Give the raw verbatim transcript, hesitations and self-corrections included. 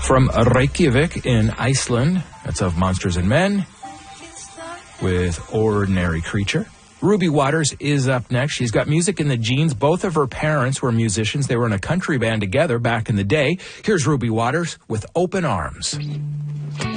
From Reykjavik in Iceland, that's of Monsters and Men with Ordinary Creature. Ruby Waters is up next. She's got music in the genes. Both of her parents were musicians. They were in a country band together back in the day. Here's Ruby Waters with Open Arms.